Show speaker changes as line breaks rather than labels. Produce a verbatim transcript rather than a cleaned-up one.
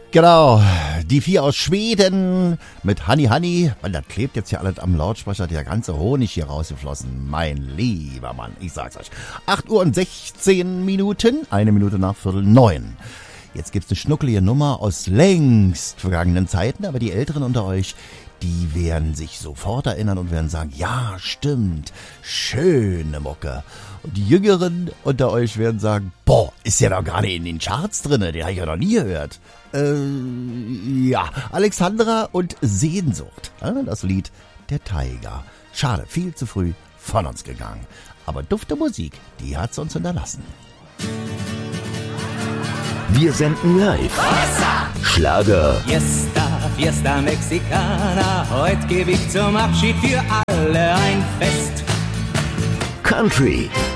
Genau, die vier aus Schweden mit Honey Honey, weil das klebt jetzt hier alles am Lautsprecher, der ganze Honig hier rausgeflossen. Mein lieber Mann, ich sag's euch. acht Uhr und sechzehn Minuten, eine Minute nach Viertel neun. Jetzt gibt's eine schnuckelige Nummer aus längst vergangenen Zeiten, aber die Älteren unter euch, die werden sich sofort erinnern und werden sagen, ja, stimmt, schöne Mucke. Und die Jüngeren unter euch werden sagen, boah, ist ja doch gar nicht in den Charts drinne, den habe ich ja noch nie gehört. Äh, ja, Alexandra und Sehnsucht, das Lied Der Tiger. Schade, viel zu früh von uns gegangen. Aber dufte Musik, die hat's uns hinterlassen.
Wir senden live. Schlager.
Fiesta, Fiesta Mexicana, heute gebe ich zum Abschied für alle ein Fest.
Country.